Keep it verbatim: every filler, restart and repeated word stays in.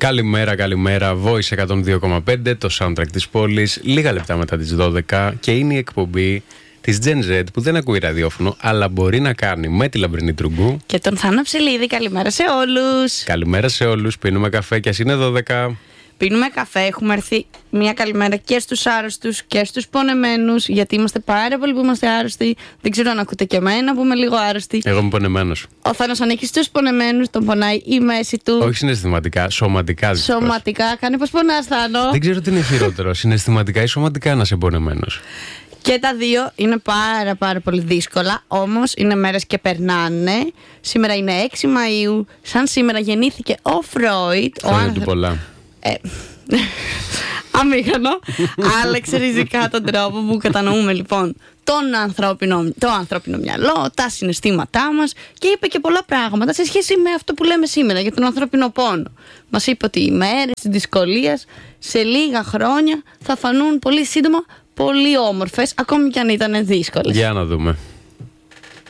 Καλημέρα, καλημέρα. Voice εκατόν δύο κόμμα πέντε, το soundtrack της πόλης. Λίγα λεπτά μετά τις δώδεκα και είναι η εκπομπή της Gen Z που δεν ακούει ραδιόφωνο, αλλά μπορεί να κάνει με τη Λαμπρινή Τρουγκού και τον Θάνο Ψηλίδη. Καλημέρα σε όλους. Καλημέρα σε όλους. Πίνουμε καφέ και ας είναι δώδεκα. Πίνουμε καφέ. Έχουμε έρθει μια καλημέρα και στους άρρωστους και στους πονεμένους, γιατί είμαστε πάρα πολλοί που είμαστε άρρωστοι. Δεν ξέρω αν ακούτε και εμένα που είμαι λίγο άρρωστη. Εγώ είμαι πονεμένος. Ο Θάνος ανήκει στους πονεμένους, τον πονάει η μέση του. Όχι συναισθηματικά, σωματικά. Δυστυχώς. Σωματικά. Κάνε πως πονάς, Θάνο. Δεν ξέρω τι είναι χειρότερο, συναισθηματικά ή σωματικά να είσαι πονεμένος. Και τα δύο είναι πάρα πάρα πολύ δύσκολα, όμως είναι μέρες και περνάνε. Σήμερα είναι έξι Μαΐου, σαν σήμερα γεννήθηκε ο Φρόιτ. Χρόνια ο του πολλά. Ε, αμήχανο. Άλλαξε ριζικά τον τρόπο που κατανοούμε λοιπόν τον ανθρώπινο, το ανθρώπινο μυαλό, τα συναισθήματά μας, και είπε και πολλά πράγματα σε σχέση με αυτό που λέμε σήμερα για τον ανθρώπινο πόνο. Μας είπε ότι οι μέρες της δυσκολίας σε λίγα χρόνια θα φανούν πολύ σύντομα πολύ όμορφες, ακόμη κι αν ήταν δύσκολες. Για να δούμε.